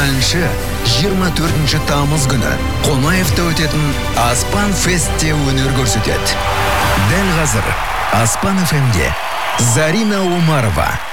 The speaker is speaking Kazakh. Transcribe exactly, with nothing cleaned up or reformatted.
әнші жиырма төртінші тамыз күні Қонаевта өтетін Аспан Фестте өнер көрсетеді. Дәл қазір Аспан эф эмде Зарина Умарова